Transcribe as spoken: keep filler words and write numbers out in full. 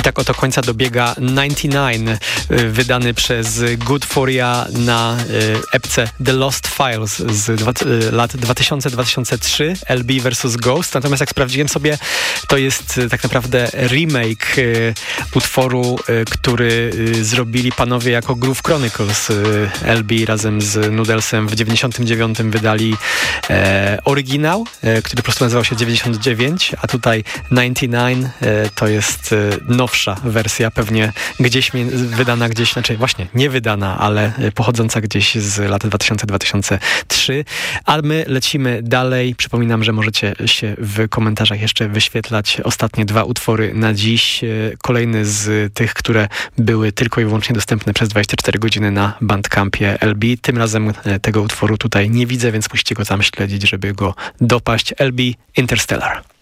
tak oto końca dobiega dziewięćdziesiąt dziewięć, wydany przez Good For Ya na epce The Lost Files z dwa, lat dwa tysiące do dwa tysiące trzech, L B versus Ghost. Natomiast jak sprawdziłem sobie, to jest tak naprawdę remake utworu, który zrobili panowie jako Groove Chronicles. L B razem z Noodlesem w dziewięćdziesiątym dziewiątym wydali e, oryginał, e, który po prostu nazywał się dziewięćdziesiąt dziewięć, a tutaj dziewięćdziesiąt dziewięć e, to jest e, nowsza wersja, pewnie gdzieś wydana gdzieś, znaczy właśnie nie wydana, ale pochodząca gdzieś z lat dwa tysiące do dwa tysiące trzech. A my lecimy dalej. Przypominam, że możecie się w komentarzach jeszcze wyświetlać ostatnie dwa utwory na dziś. E, kolejny z tych, które były tylko i wyłącznie dostępne przez dwadzieścia cztery godziny na Bandcampie L B. Tym razem tego utworu tutaj nie widzę, więc musicie go tam śledzić, żeby go dopaść. L B Interstellar.